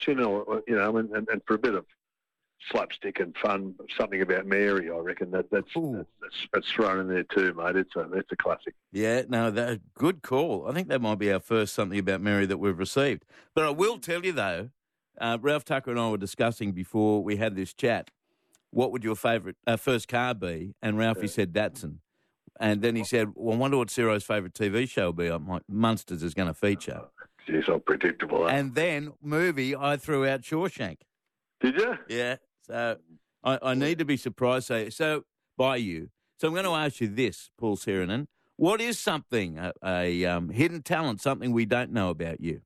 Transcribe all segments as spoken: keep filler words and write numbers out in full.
you know, you know, and, and, and for a bit of slapstick and fun, something about Mary, I reckon that that's that's, that's that's thrown in there too, mate. It's a it's a classic. Yeah, no, that good call. I think that might be our first something about Mary that we've received. But I will tell you though, uh, Ralph Tucker and I were discussing before we had this chat. What would your favourite uh, first car be? And Ralphie Yeah. said Datsun. And then he said, well, I wonder what Ciro's favourite T V show will be. I'm like, Munsters is going to feature. Jeez, how predictable. Huh? And then movie, I threw out Shawshank. Did you? Yeah. So I, I need to be surprised so, so by you. So I'm going to ask you this, Paul Seranen. What is something, a, a um, hidden talent, something we don't know about you?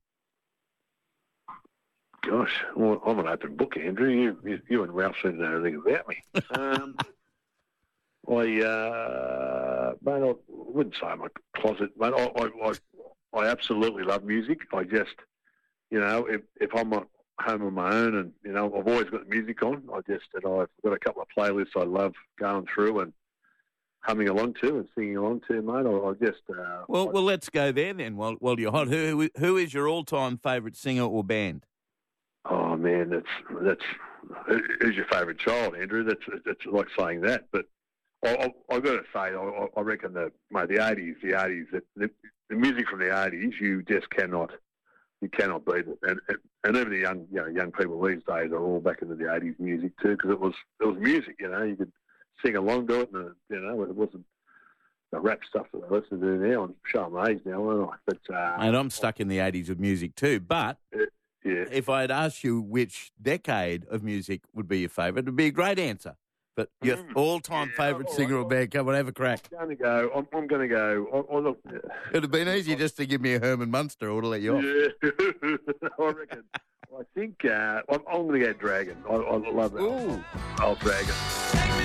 Gosh, well, I'm an open book, Andrew. You, you, you and Ralph seem to know everything about me. Um, I, uh, mate, I wouldn't say I'm a closet, mate. I, I, I, I absolutely love music. I just, you know, if, if I'm at home on my own and, you know, I've always got the music on. I just, and I've got a couple of playlists I love going through and humming along to and singing along to, mate. I, I just... Uh, well, I, well, let's go there then while, while you're hot. Who, who is your all-time favourite singer or band? Oh, man, that's... that's who's your favourite child, Andrew? That's that's like saying that, but I, I, I've got to say, I, I reckon that, mate, the eighties, the eighties, the, the, the music from the eighties, you just cannot... You cannot beat it, and, and and even the young you know young people these days are all back into the eighties music too, because it was it was music, you know. You could sing along to it, and you know it wasn't the rap stuff that I listen to now. I'm showing my age now, aren't I? But uh, and I'm stuck in the eighties of music too. But uh, yeah, if I'd asked you which decade of music would be your favourite, it'd be a great answer. But your mm. all-time yeah, favourite all singer right. or band, come on, have a crack. I'm going to go. I'm, I'm going to go. I, I look. It'd have been easy just to give me a Herman Munster or to let you off. Yeah, I reckon. I think uh, I'm, I'm going to go Dragon. I, I love that. Ooh. Old Dragon.